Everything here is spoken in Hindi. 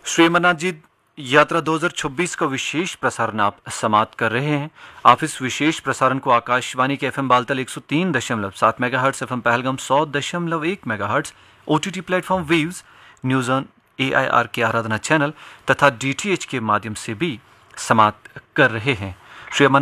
श्री अमरनाथ जी यात्रा 2026 का विशेष प्रसारण आप समाप्त कर रहे हैं। आप इस विशेष प्रसारण को आकाशवाणी के FM Baltal 103.7 megahertz, FM Pahalgam 100.1 megahertz, OTT platform waves, news on AIR के आराधना चैनल तथा डीटीएच के माध्यम से भी समाप्त कर रहे हैं। श्री